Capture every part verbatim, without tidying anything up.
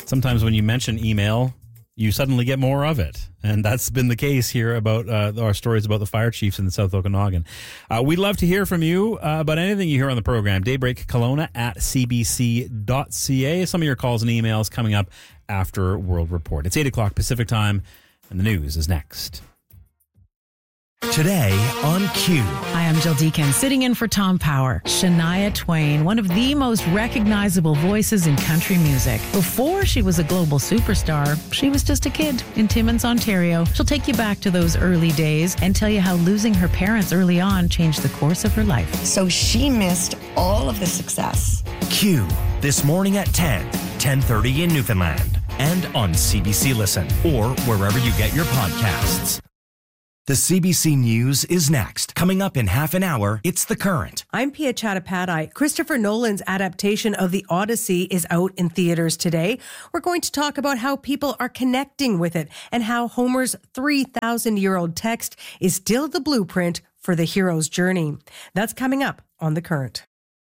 sometimes when you mention email, you suddenly get more of it. And that's been the case here about uh, our stories about the fire chiefs in the South Okanagan. Uh, we'd love to hear from you uh, about anything you hear on the program. Daybreak Kelowna at c b c dot c a. Some of your calls and emails coming up after World Report. It's eight o'clock Pacific time, and the news is next. Today on Q. Hi, I'm Jill Deacon, sitting in for Tom Power. Shania Twain, one of the most recognizable voices in country music. Before she was a global superstar, she was just a kid in Timmins, Ontario. She'll take you back to those early days and tell you how losing her parents early on changed the course of her life. So she missed all of the success. Q, this morning at ten, ten thirty in Newfoundland, and on C B C Listen, or wherever you get your podcasts. The C B C News is next. Coming up in half an hour, it's The Current. I'm Pia Chattopadhyay. Christopher Nolan's adaptation of The Odyssey is out in theaters today. We're going to talk about how people are connecting with it and how Homer's three thousand year old text is still the blueprint for the hero's journey. That's coming up on The Current.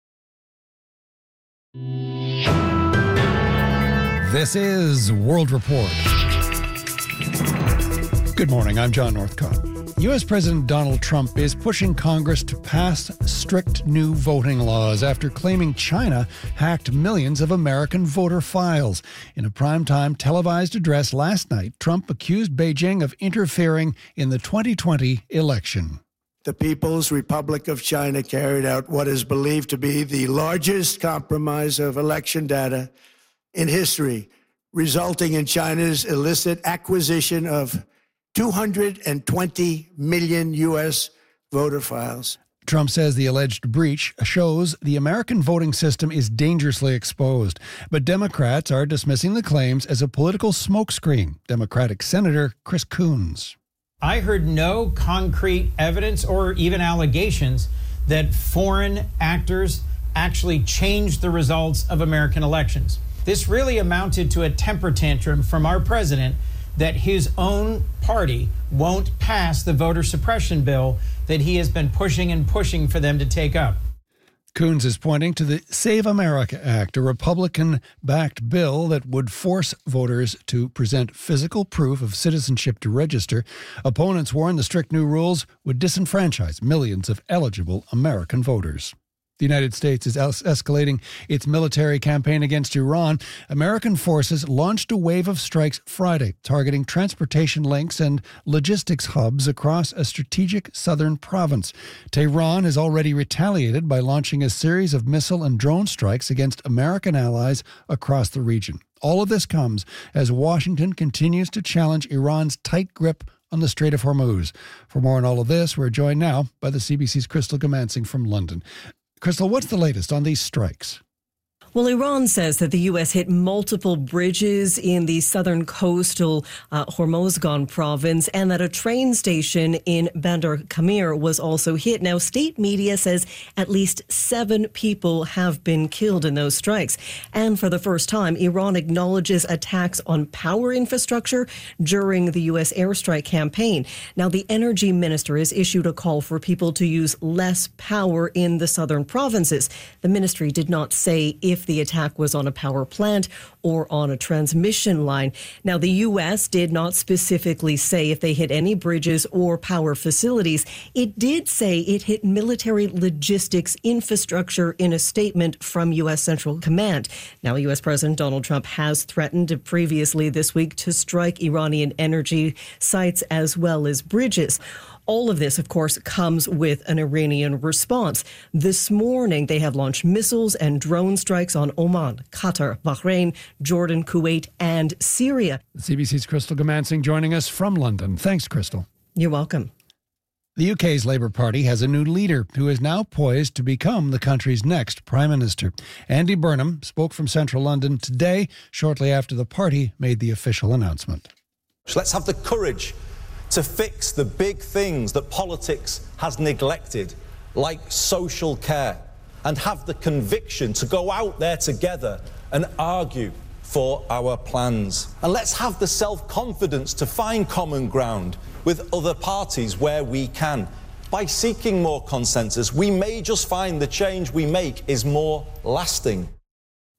This is World Report. Good morning, I'm John Northcott. U S. President Donald Trump is pushing Congress to pass strict new voting laws after claiming China hacked millions of American voter files. In a primetime televised address last night, Trump accused Beijing of interfering in the twenty twenty election. The People's Republic of China carried out what is believed to be the largest compromise of election data in history, resulting in China's illicit acquisition of two hundred twenty million U S voter files. Trump says the alleged breach shows the American voting system is dangerously exposed. But Democrats are dismissing the claims as a political smokescreen. Democratic Senator Chris Coons. I heard no concrete evidence or even allegations that foreign actors actually changed the results of American elections. This really amounted to a temper tantrum from our president that his own party won't pass the voter suppression bill that he has been pushing and pushing for them to take up. Coons is pointing to the Save America Act, a Republican-backed bill that would force voters to present physical proof of citizenship to register. Opponents warn the strict new rules would disenfranchise millions of eligible American voters. The United States is es- escalating its military campaign against Iran. American forces launched a wave of strikes Friday, targeting transportation links and logistics hubs across a strategic southern province. Tehran has already retaliated by launching a series of missile and drone strikes against American allies across the region. All of this comes as Washington continues to challenge Iran's tight grip on the Strait of Hormuz. For more on all of this, we're joined now by the C B C's Crystal Gamansing from London. Crystal, what's the latest on these strikes? Well, Iran says that the U S hit multiple bridges in the southern coastal uh, Hormozgan province and that a train station in Bandar Kamir was also hit. Now, state media says at least seven people have been killed in those strikes. And for the first time, Iran acknowledges attacks on power infrastructure during the U S airstrike campaign. Now, the energy minister has issued a call for people to use less power in the southern provinces. The ministry did not say if the attack was on a power plant or on a transmission line. Now, the U S did not specifically say if they hit any bridges or power facilities. It did say it hit military logistics infrastructure in a statement from U S Central Command. Now, U S President Donald Trump has threatened previously this week to strike Iranian energy sites as well as bridges. All of this, of course, comes with an Iranian response. This morning, they have launched missiles and drone strikes on Oman, Qatar, Bahrain, Jordan, Kuwait, and Syria. C B C's Crystal Gamansing joining us from London. Thanks, Crystal. You're welcome. The U K's Labour Party has a new leader who is now poised to become the country's next Prime Minister. Andy Burnham spoke from central London today, shortly after the party made the official announcement. So let's have the courage to fix the big things that politics has neglected, like social care, and have the conviction to go out there together and argue for our plans. And let's have the self-confidence to find common ground with other parties where we can. By seeking more consensus, we may just find the change we make is more lasting.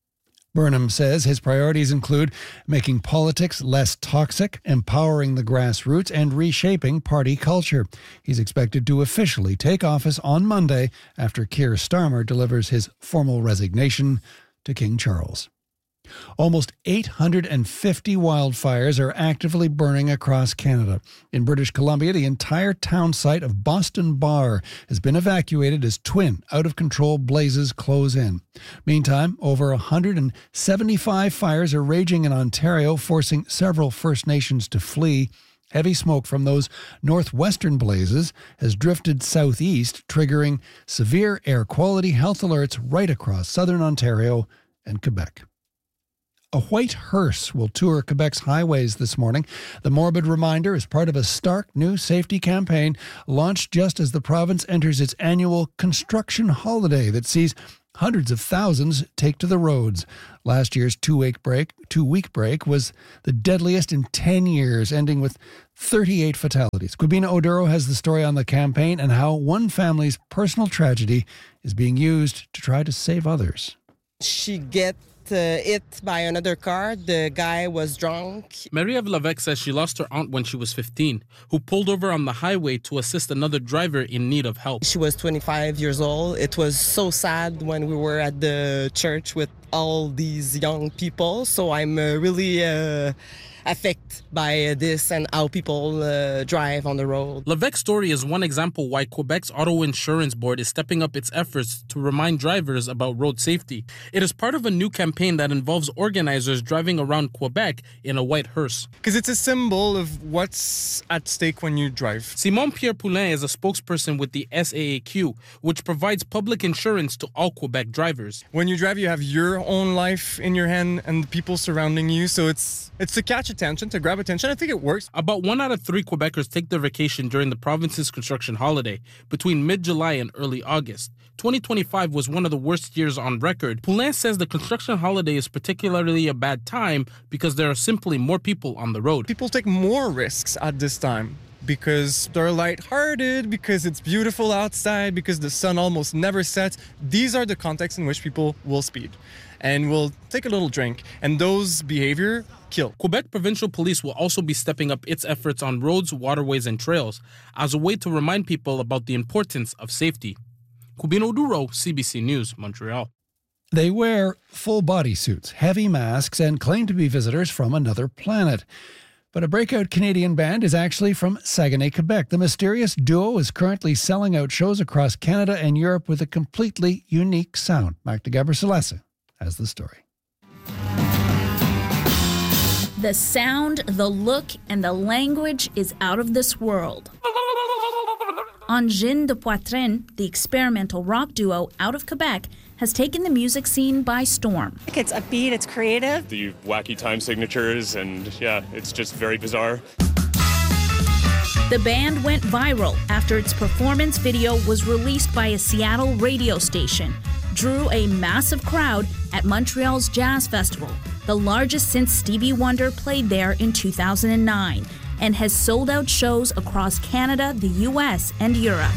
Burnham says his priorities include making politics less toxic, empowering the grassroots, and reshaping party culture. He's expected to officially take office on Monday after Keir Starmer delivers his formal resignation to King Charles. Almost eight hundred fifty wildfires are actively burning across Canada. In British Columbia, the entire town site of Boston Bar has been evacuated as twin, out-of-control blazes close in. Meantime, over one hundred seventy-five fires are raging in Ontario, forcing several First Nations to flee. Heavy smoke from those northwestern blazes has drifted southeast, triggering severe air quality health alerts right across southern Ontario and Quebec. A white hearse will tour Quebec's highways this morning. The morbid reminder is part of a stark new safety campaign launched just as the province enters its annual construction holiday that sees hundreds of thousands take to the roads. Last year's two-week break, two-week break was the deadliest in ten years, ending with thirty-eight fatalities. Quibina Oduro has the story on the campaign and how one family's personal tragedy is being used to try to save others. She get Uh, hit by another car. The guy was drunk. Marie-Ève Levesque says she lost her aunt when she was fifteen, who pulled over on the highway to assist another driver in need of help. She was twenty-five years old. It was so sad when we were at the church with all these young people. So I'm uh, really uh, affected by uh, this and how people uh, drive on the road. Levesque's story is one example why Quebec's Auto Insurance Board is stepping up its efforts to remind drivers about road safety. It is part of a new campaign that involves organizers driving around Quebec in a white hearse. Because it's a symbol of what's at stake when you drive. Simon Pierre Poulin is a spokesperson with the S A A Q, which provides public insurance to all Quebec drivers. When you drive, you have your own life in your hand and the people surrounding you, so it's it's to catch attention, to grab attention. I think it works. About one out of three Quebecers take their vacation during the province's construction holiday between mid-July and early August. twenty twenty-five was one of the worst years on record. Poulin says the construction holiday is particularly a bad time because there are simply more people on the road. People take more risks at this time because they're lighthearted, because it's beautiful outside, because the sun almost never sets. These are the contexts in which people will speed and will take a little drink, and those behavior kill. Quebec Provincial Police will also be stepping up its efforts on roads, waterways, and trails as a way to remind people about the importance of safety. Quibina Oduro, C B C News, Montreal. They wear full body suits, heavy masks, and claim to be visitors from another planet. But a breakout Canadian band is actually from Saguenay, Quebec. The mysterious duo is currently selling out shows across Canada and Europe with a completely unique sound. Magda Gabriselesse has the story. The sound, the look, and the language is out of this world. Angine de Poitrine, the experimental rock duo out of Quebec, has taken the music scene by storm. It's upbeat, it's creative. The wacky time signatures, and yeah, it's just very bizarre. The band went viral after its performance video was released by a Seattle radio station, drew a massive crowd at Montreal's Jazz Festival, the largest since Stevie Wonder played there in two thousand nine, and has sold out shows across Canada, the U S, and Europe.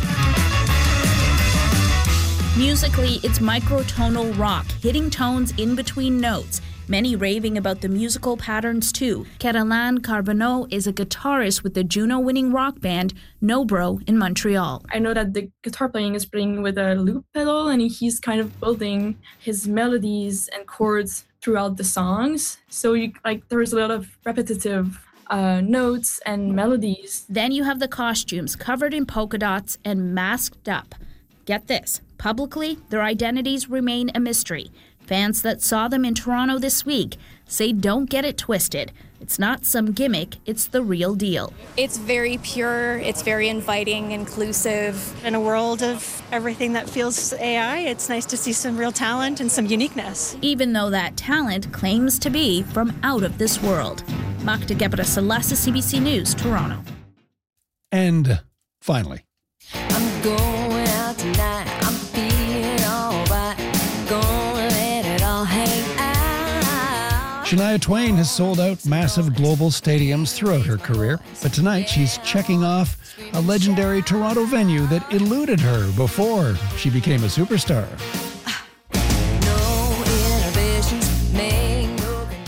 Musically, it's microtonal rock, hitting tones in between notes, many raving about the musical patterns too. Caroline Carbonneau is a guitarist with the Juno-winning rock band Nobro in Montreal. I know that the guitar playing is playing with a loop pedal, and he's kind of building his melodies and chords throughout the songs. So you, like there's a lot of repetitive Uh, notes and melodies. Then you have the costumes covered in polka dots and masked up. Get this, publicly, their identities remain a mystery. Fans that saw them in Toronto this week say don't get it twisted. It's not some gimmick, it's the real deal. It's very pure, it's very inviting, inclusive. In a world of everything that feels A I, it's nice to see some real talent and some uniqueness. Even though that talent claims to be from out of this world. Magda Gabriselesse, C B C News, Toronto. And finally, I'm going out tonight. I'm feeling all right. Gonna let it all hang out. Shania Twain has sold out massive global stadiums throughout her career, but tonight she's checking off a legendary Toronto venue that eluded her before she became a superstar. No inhibitions, maybe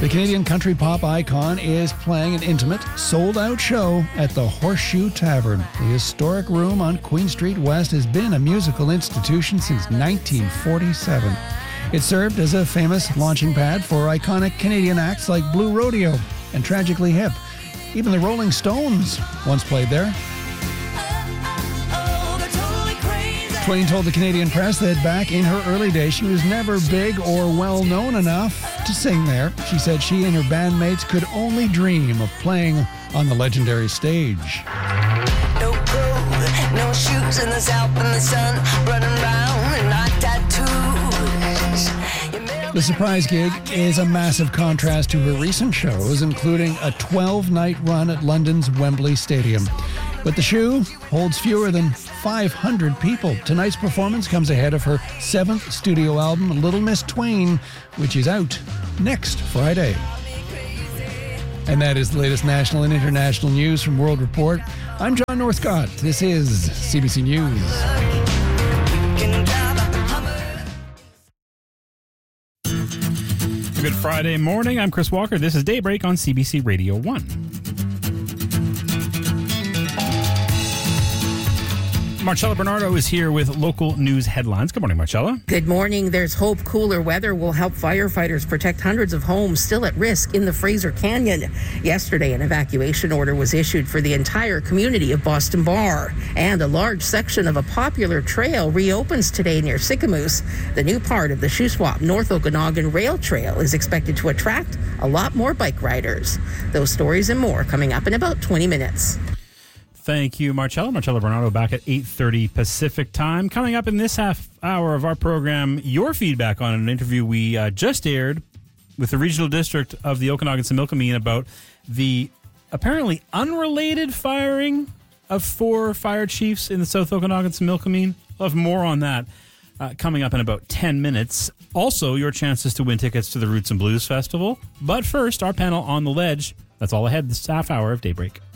The Canadian country pop icon is playing an intimate, sold-out show at the Horseshoe Tavern. The historic room on Queen Street West has been a musical institution since nineteen forty-seven. It served as a famous launching pad for iconic Canadian acts like Blue Rodeo and Tragically Hip. Even the Rolling Stones once played there. Twain told the Canadian press that back in her early days, she was never big or well-known enough to sing there. She said she and her bandmates could only dream of playing on the legendary stage. No clothes, no shoes in the south in the sun, running round and not tattoos. The surprise gig is a massive contrast to her recent shows, including a twelve-night run at London's Wembley Stadium. But the shoe holds fewer than five hundred people. Tonight's performance comes ahead of her seventh studio album, Little Miss Twain, which is out next Friday. And that is the latest national and international news from World Report. I'm John Northcott. This is C B C News. Good Friday morning. I'm Chris Walker. This is Daybreak on C B C Radio one. Marcella Bernardo is here with local news headlines. Good morning, Marcella. Good morning. There's hope cooler weather will help firefighters protect hundreds of homes still at risk in the Fraser Canyon. Yesterday, an evacuation order was issued for the entire community of Boston Bar. And a large section of a popular trail reopens today near Sicamous. The new part of the Shuswap North Okanagan Rail Trail is expected to attract a lot more bike riders. Those stories and more coming up in about twenty minutes. Thank you, Marcella. Marcella Bernardo back at eight thirty Pacific time. Coming up in this half hour of our program, your feedback on an interview we uh, just aired with the regional district of the Okanagan-Similkameen about the apparently unrelated firing of four fire chiefs in the South Okanagan-Similkameen. We'll have more on that uh, coming up in about ten minutes. Also, your chances to win tickets to the Roots and Blues Festival. But first, our panel on the ledge. That's all ahead this half hour of Daybreak.